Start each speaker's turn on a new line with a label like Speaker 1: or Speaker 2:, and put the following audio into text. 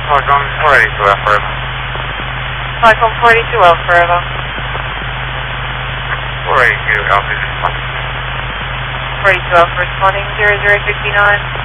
Speaker 1: Falcon 482 Alpha.
Speaker 2: Falcon 42 Alpha.
Speaker 1: 482 Alpha is responding.
Speaker 2: 42 Alpha responding 0059.